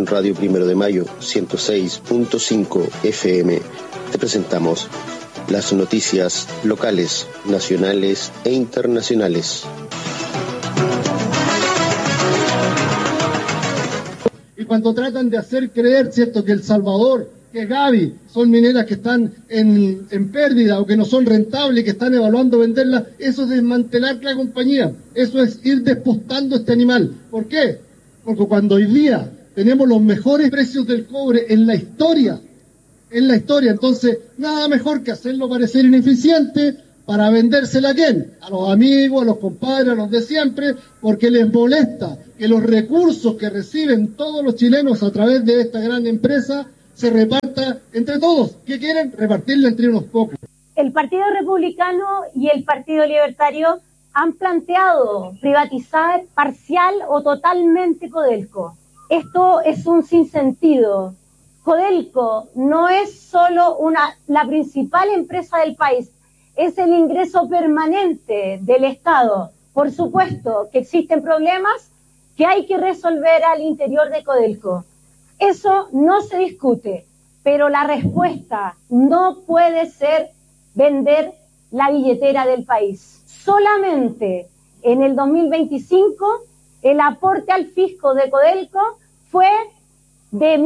en Radio Primero de Mayo 106.5 FM te presentamos las noticias locales, nacionales e internacionales. Y cuando tratan de hacer creer, ¿cierto?, que El Salvador, que Gaby son mineras que están en pérdida o que no son rentables y que están evaluando venderlas, eso es desmantelar la compañía, eso es ir despostando este animal. ¿Por qué? Porque cuando hoy día tenemos los mejores precios del cobre en la historia, entonces nada mejor que hacerlo parecer ineficiente para vendérsela a quién, a los amigos, a los compadres, a los de siempre, porque les molesta que los recursos que reciben todos los chilenos a través de esta gran empresa se reparta entre todos. ¿Qué quieren? Repartirla entre unos pocos. El Partido Republicano y el Partido Libertario han planteado privatizar parcial o totalmente Codelco. Esto es un sinsentido. Codelco no es solo la principal empresa del país, es el ingreso permanente del Estado. Por supuesto que existen problemas que hay que resolver al interior de Codelco. Eso no se discute, pero la respuesta no puede ser vender la billetera del país. Solamente en el 2025 el aporte al fisco de Codelco fue de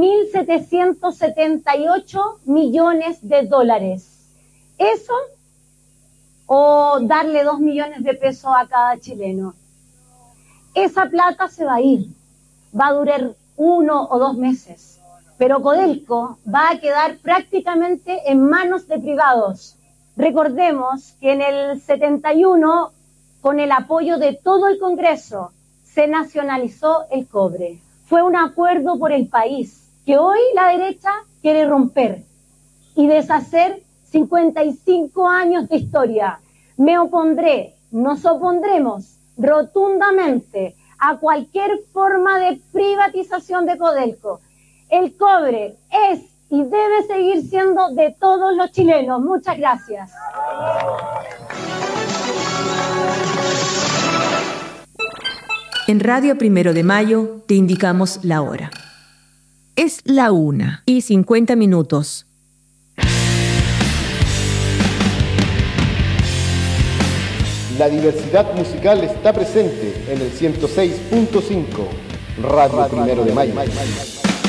1.778 millones de dólares. Eso o darle 2 millones de pesos a cada chileno. Esa plata se va a ir, va a durar 1 o 2 meses, pero Codelco va a quedar prácticamente en manos de privados. Recordemos que en el 71, con el apoyo de todo el Congreso, se nacionalizó el cobre. Fue un acuerdo por el país que hoy la derecha quiere romper y deshacer 55 años de historia. Me opondré, nos opondremos rotundamente a cualquier forma de privatización de Codelco. El cobre es y debe seguir siendo de todos los chilenos. Muchas gracias. En Radio Primero de Mayo te indicamos la hora. Es la 1:50. La diversidad musical está presente en el 106.5 Radio Primero de Mayo.